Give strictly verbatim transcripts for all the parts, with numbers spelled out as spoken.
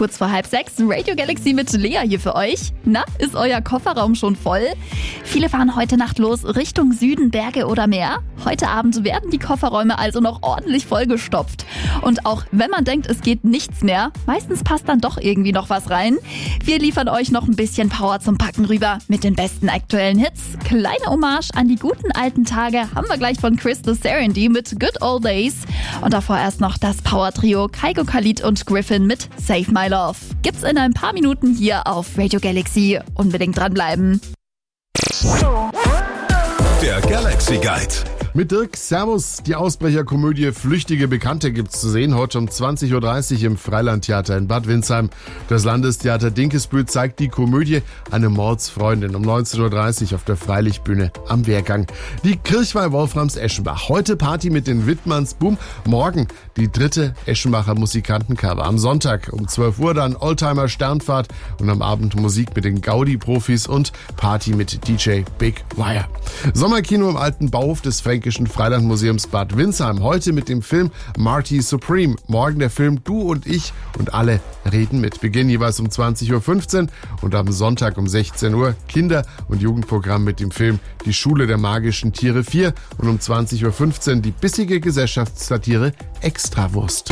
kurz vor halb sechs. Radio Galaxy mit Lea hier für euch. Na, ist euer Kofferraum schon voll? Viele fahren heute Nacht los Richtung Süden, Berge oder Meer. Heute Abend werden die Kofferräume also noch ordentlich vollgestopft. Und auch wenn man denkt, es geht nichts mehr, meistens passt dann doch irgendwie noch was rein. Wir liefern euch noch ein bisschen Power zum Packen rüber mit den besten aktuellen Hits. Kleine Hommage an die guten alten Tage haben wir gleich von Chris the Serenity mit Good Old Days. Und davor erst noch das Power-Trio Kygo Khalid und Griffin mit Save My Love. Gibt's in ein paar Minuten hier auf Radio Galaxy. Unbedingt dranbleiben. Der Galaxy Guide. Mit Dirk, Servus. Die Ausbrecherkomödie Flüchtige Bekannte gibt's zu sehen. Heute um zwanzig Uhr dreißig im Freilandtheater in Bad Windsheim. Das Landestheater Dinkelsbühl zeigt die Komödie Eine Mordsfreundin um neunzehn Uhr dreißig auf der Freilichtbühne am Wehrgang. Die Kirchweih Wolframs Eschenbach. Heute Party mit den Wittmanns Boom. Morgen die dritte Eschenbacher Musikantencover. Am Sonntag um zwölf Uhr dann Oldtimer Sternfahrt und am Abend Musik mit den Gaudi-Profis und Party mit D J Big Wire. Sommerkino im alten Bauhof des Fränkischen Freilandmuseums Bad Windsheim. Heute mit dem Film Marty Supreme. Morgen der Film Du und ich und alle reden mit. Beginn jeweils um zwanzig Uhr fünfzehn und am Sonntag um sechzehn Uhr Kinder- und Jugendprogramm mit dem Film Die Schule der magischen Tiere vier und um zwanzig Uhr fünfzehn die bissige Gesellschaftssatire Extrawurst.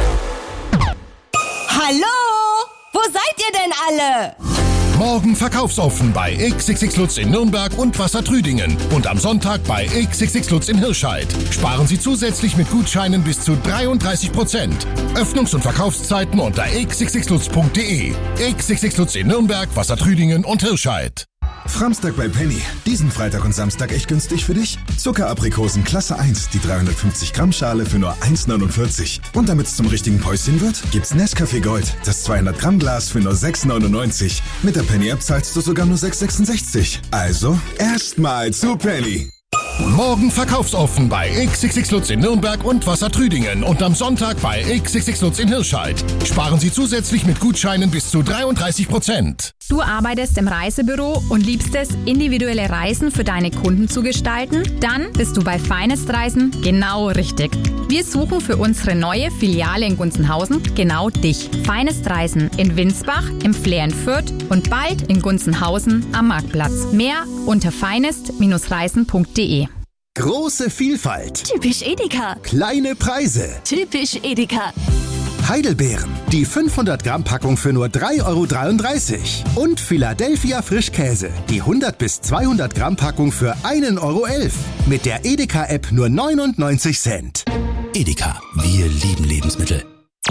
Hallo? Wo seid ihr denn alle? Morgen verkaufsoffen bei X X X Lutz in Nürnberg und Wassertrüdingen. Und am Sonntag bei X X X Lutz in Hirscheid. Sparen Sie zusätzlich mit Gutscheinen bis zu dreiunddreißig Prozent. Öffnungs- und Verkaufszeiten unter x x x lutz punkt de. X X X Lutz in Nürnberg, Wassertrüdingen und Hirscheid. Framstag bei Penny. Diesen Freitag und Samstag echt günstig für dich. Zuckeraprikosen Klasse eins, die dreihundertfünfzig Gramm Schale für nur eins neunundvierzig. Und damit es zum richtigen Päuschen wird, gibt's Nescafé Gold, das zweihundert Gramm Glas für nur sechs neunundneunzig. Mit der Penny-App zahlst du sogar nur sechs sechsundsechzig. Also, erstmal zu Penny. Morgen verkaufsoffen bei X X X Lutz in Nürnberg und Wassertrüdingen und am Sonntag bei X X X Lutz in Hirscheid. Sparen Sie zusätzlich mit Gutscheinen bis zu dreiunddreißig Prozent. Du arbeitest im Reisebüro und liebst es, individuelle Reisen für deine Kunden zu gestalten? Dann bist du bei Finest Reisen genau richtig. Wir suchen für unsere neue Filiale in Gunzenhausen genau dich. Finest Reisen in Winsbach, im Flair in Fürth und bald in Gunzenhausen am Marktplatz. Mehr unter finest Reisen punkt de. Große Vielfalt. Typisch Edeka. Kleine Preise. Typisch Edeka. Heidelbeeren. Die fünfhundert Gramm Packung für nur drei Euro dreiunddreißig. Und Philadelphia Frischkäse. Die hundert bis zweihundert Gramm Packung für ein Euro elf. Mit der Edeka-App nur neunundneunzig Cent. Edeka. Wir lieben Lebensmittel.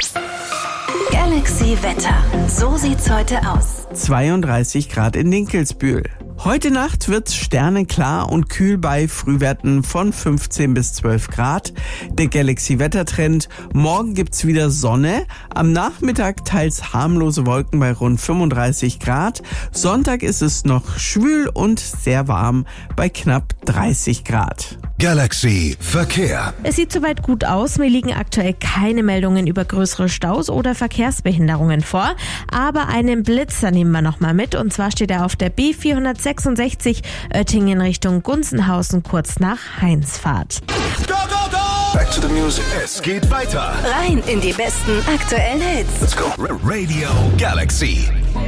Galaxy Wetter. So sieht's heute aus. zweiunddreißig Grad in Dinkelsbühl. Heute Nacht wird's sternenklar und kühl bei Frühwerten von fünfzehn bis zwölf Grad. Der Galaxy-Wettertrend. Morgen gibt's wieder Sonne. Am Nachmittag teils harmlose Wolken bei rund fünfunddreißig Grad. Sonntag ist es noch schwül und sehr warm bei knapp dreißig Grad. Galaxy Verkehr. Es sieht soweit gut aus. Mir liegen aktuell keine Meldungen über größere Staus oder Verkehrsbehinderungen vor. Aber einen Blitzer nehmen wir noch mal mit. Und zwar steht er auf der B vierhundertsechsundsechzig Oettingen Richtung Gunzenhausen kurz nach Heinzfahrt. Go, go, go! Back to the music. Es geht weiter. Rein in die besten aktuellen Hits. Let's go. Radio Galaxy.